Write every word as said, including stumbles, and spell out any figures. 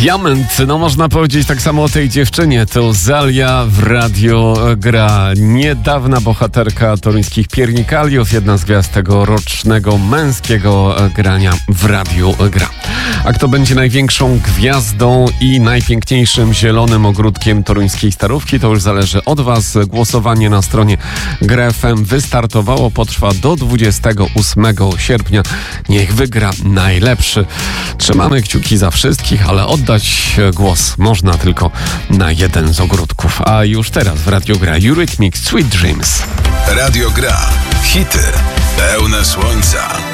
Diament, no można powiedzieć tak samo o tej dziewczynie. To Zalia w Radio Gra. Niedawna bohaterka toruńskich piernikaliów, jedna z gwiazd tegorocznego męskiego grania w Radio Gra. A kto będzie największą gwiazdą i najpiękniejszym zielonym ogródkiem toruńskiej starówki, to już zależy od Was. Głosowanie na stronie Gra F M wystartowało, potrwa do dwudziestego ósmego sierpnia. Niech wygra najlepszy. Trzymamy kciuki za wszystkich, ale oddać głos można tylko na jeden z ogródków. A już teraz w Radio Gra Eurythmics Sweet Dreams. Radio Gra. Hity pełne słońca.